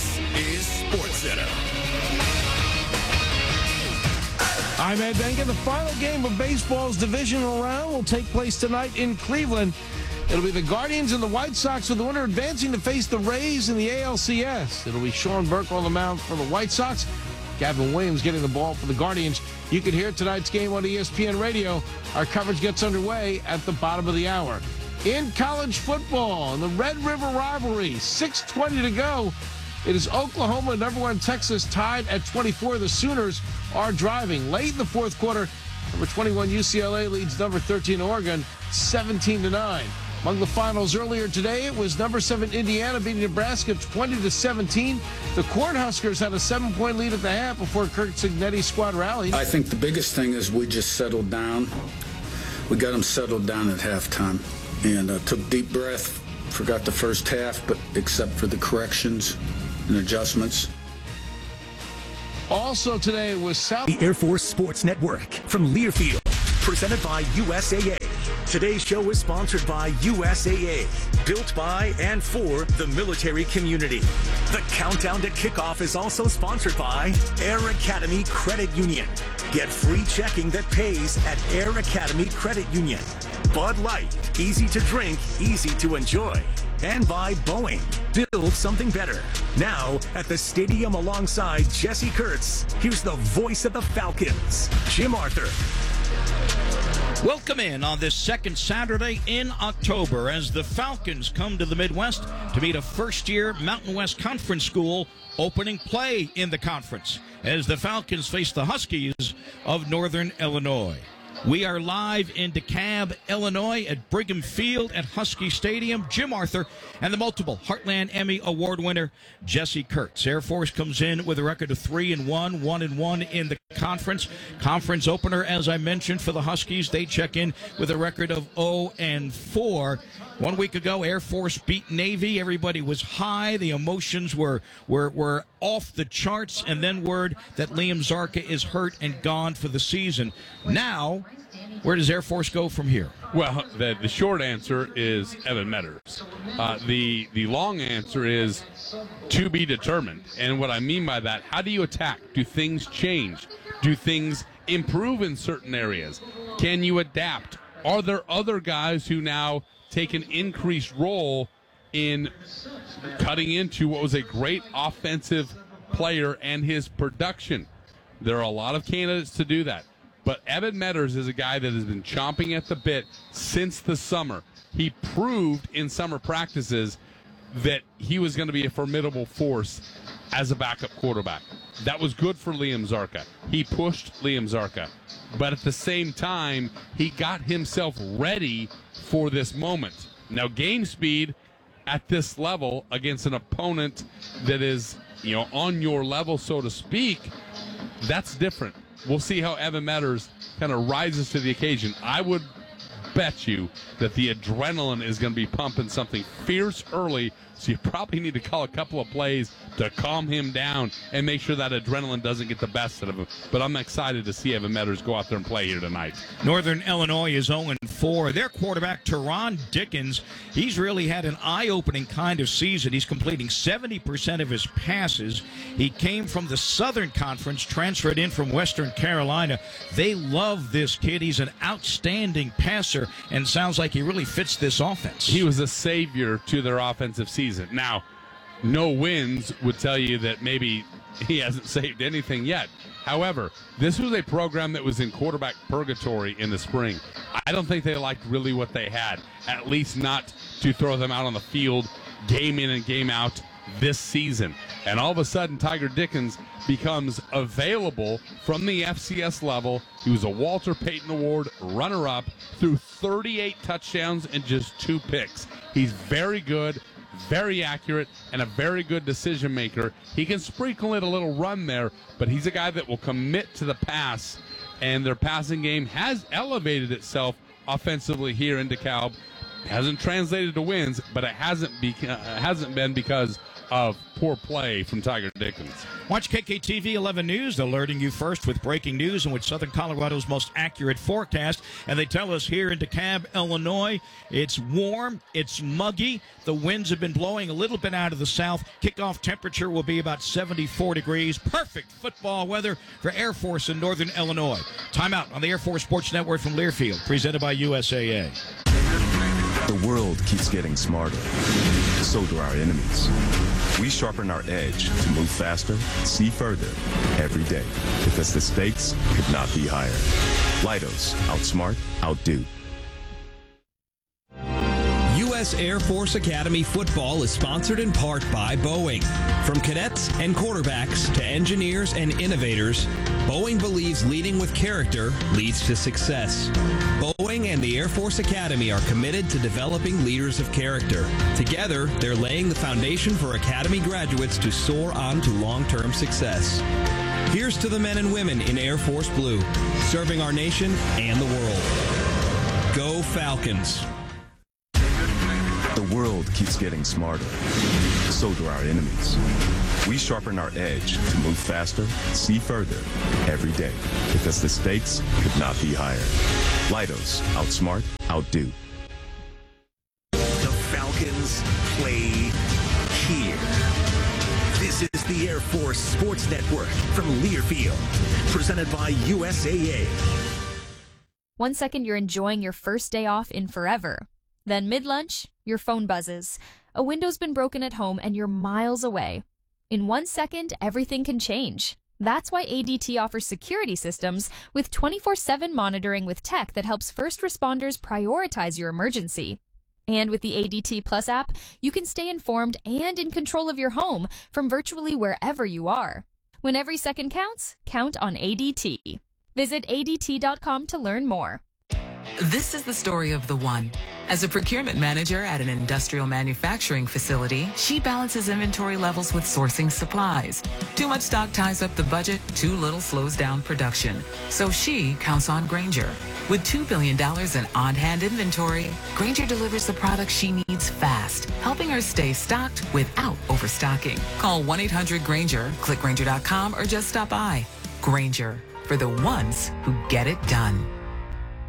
This is SportsCenter. I'm Ed Benga. The final game of baseball's divisional round will take place tonight in Cleveland. It'll be the Guardians and the White Sox, with the winner advancing to face the Rays in the ALCS. It'll be Sean Burke on the mound for the White Sox. Gavin Williams getting the ball for the Guardians. You can hear tonight's game on ESPN Radio. Our coverage gets underway at the bottom of the hour. In college football, in the Red River rivalry, 6:20 to go. It is Oklahoma, number one Texas, tied at 24. The Sooners are driving. Late in the fourth quarter, number 21 UCLA leads number 13 Oregon 17-9. Among the finals earlier today, it was number 7 Indiana beating Nebraska 20-17. The Cornhuskers had a 7-point lead at the half before Kirk Cignetti's squad rallied. I think the biggest thing is we just settled down. We got them settled down at halftime and took a deep breath. Forgot the first half, but except for the corrections and adjustments. Also today was South. The Air Force Sports Network from Learfield, presented by USAA. Today's show is sponsored by USAA, built by and for the military community. The countdown to kickoff is also sponsored by Air Academy Credit Union. Get free checking that pays at Air Academy Credit Union. Bud Light, easy to drink, easy to enjoy. And by Boeing, build something better. Now, at the stadium alongside Jesse Kurtz, here's the voice of the Falcons, Jim Arthur. Welcome in on this second Saturday in October as the Falcons come to the Midwest to meet a first-year Mountain West Conference school opening play in the conference as the Falcons face the Huskies of Northern Illinois. We are live in DeKalb, Illinois at Brigham Field at Husky Stadium. Jim Arthur and the multiple Heartland Emmy Award winner Jesse Kurtz. Air Force comes in with a record of 3-1, 1-1 in the conference. Conference opener, as I mentioned, for the Huskies. They check in with a record of 0-4. 1 week ago, Air Force beat Navy. Everybody was high. The emotions were off the charts. And then word that Liam Zarka is hurt and gone for the season. Now, where does Air Force go from here? Well, the short answer is Evan Metters. The long answer is to be determined. And what I mean by that, how do you attack? Do things change? Do things improve in certain areas? Can you adapt? Are there other guys who now take an increased role in cutting into what was a great offensive player and his production? There are a lot of candidates to do that. But Evan Metters is a guy that has been chomping at the bit since the summer. He proved in summer practices that he was going to be a formidable force as a backup quarterback. That was good for Liam Zarka. He pushed Liam Zarka. But at the same time, he got himself ready for this moment. Now, game speed at this level against an opponent that is, on your level, so to speak, that's different. We'll see how Evan Metters kind of rises to the occasion. I would bet you that the adrenaline is going to be pumping something fierce early, so you probably need to call a couple of plays to calm him down and make sure that adrenaline doesn't get the best out of him. But I'm excited to see Evan Metters go out there and play here tonight. Northern Illinois is 0-4. Their quarterback, Teron Dickens, he's really had an eye-opening kind of season. He's completing 70% of his passes. He came from the Southern Conference, transferred in from Western Carolina. They love this kid. He's an outstanding passer and sounds like he really fits this offense. He was a savior to their offensive season. Now, no wins would tell you that maybe he hasn't saved anything yet. However, this was a program that was in quarterback purgatory in the spring. I don't think they liked really what they had, at least not to throw them out on the field game in and game out this season. And all of a sudden, Tiger Dickens becomes available from the FCS level. He was a Walter Payton Award runner-up, threw 38 touchdowns and just 2 picks. He's very good, very accurate, and a very good decision maker. He can sprinkle in a little run there, but he's a guy that will commit to the pass, and their passing game has elevated itself offensively here in DeKalb. Hasn't translated to wins, but it hasn't been because of poor play from Tiger Dickens. Watch KKTV 11 News, alerting you first with breaking news and with Southern Colorado's most accurate forecast. And they tell us here in DeKalb, Illinois, it's warm, it's muggy. The winds have been blowing a little bit out of the south. Kickoff temperature will be about 74 degrees. Perfect football weather for Air Force in northern Illinois. Timeout on the Air Force Sports Network from Learfield, presented by USAA. The world keeps getting smarter. So do our enemies. We sharpen our edge to move faster, see further, every day. Because the stakes could not be higher. Leidos, outsmart, outdo. U.S. Air Force Academy football is sponsored in part by Boeing. From cadets and quarterbacks to engineers and innovators, Boeing believes leading with character leads to success. Boeing and the Air Force Academy are committed to developing leaders of character. Together, they're laying the foundation for Academy graduates to soar on to long-term success. Here's to the men and women in Air Force Blue, serving our nation and the world. Go Falcons! The world keeps getting smarter. So do our enemies. We sharpen our edge to move faster, see further, every day. Because the stakes could not be higher. Leidos, outsmart, outdo. The Falcons play here. This is the Air Force Sports Network from Learfield, presented by USAA. 1 second you're enjoying your first day off in forever. Then mid-lunch, your phone buzzes. A window's been broken at home and you're miles away. In 1 second, everything can change. That's why ADT offers security systems with 24/7 monitoring with tech that helps first responders prioritize your emergency. And with the ADT Plus app, you can stay informed and in control of your home from virtually wherever you are. When every second counts, count on ADT. Visit ADT.com to learn more. This is the story of the one. As a procurement manager at an industrial manufacturing facility, she balances inventory levels with sourcing supplies. Too much stock ties up the budget, too little slows down production. So she counts on Grainger. With $2 billion in on-hand inventory, Grainger delivers the products she needs fast, helping her stay stocked without overstocking. Call 1-800-GRAINGER, click Grainger.com, or just stop by. Grainger, for the ones who get it done.